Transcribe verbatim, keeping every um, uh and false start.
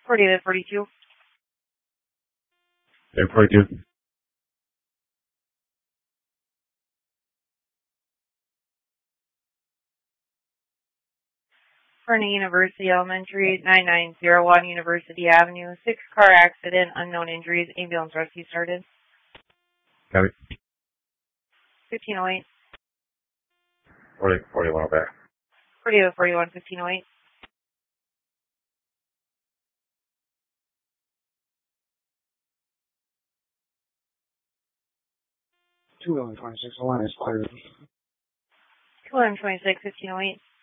forty-eight forty-two. eight forty-two. Fernie University Elementary, nine nine zero one University Avenue, six car accident, unknown injuries, ambulance rescue started. Copy. fifteen oh eight. forty, forty-one back. forty-eight forty-one, fifteen oh eight. two eleven twenty-six, the line is clear. two eleven twenty-six, fifteen oh eight.